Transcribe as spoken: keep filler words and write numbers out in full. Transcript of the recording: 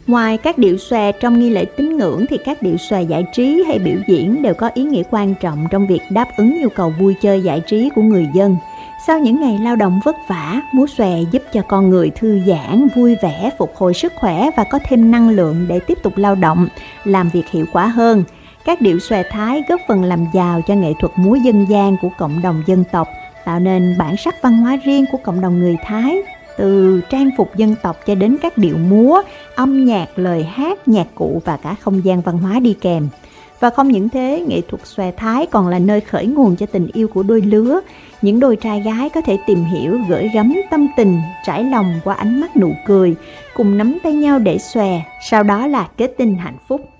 Ngoài các điệu xòe trong nghi lễ tín ngưỡng thì các điệu xòe giải trí hay biểu diễn đều có ý nghĩa quan trọng trong việc đáp ứng nhu cầu vui chơi giải trí của người dân. Sau những ngày lao động vất vả, múa xòe giúp cho con người thư giãn, vui vẻ, phục hồi sức khỏe và có thêm năng lượng để tiếp tục lao động, làm việc hiệu quả hơn. Các điệu xòe Thái góp phần làm giàu cho nghệ thuật múa dân gian của cộng đồng dân tộc, tạo nên bản sắc văn hóa riêng của cộng đồng người Thái, từ trang phục dân tộc cho đến các điệu múa, âm nhạc, lời hát, nhạc cụ và cả không gian văn hóa đi kèm. Và không những thế, nghệ thuật xòe Thái còn là nơi khởi nguồn cho tình yêu của đôi lứa. Những đôi trai gái có thể tìm hiểu, gửi gắm tâm tình, trải lòng qua ánh mắt nụ cười, cùng nắm tay nhau để xòe, sau đó là kết tinh hạnh phúc.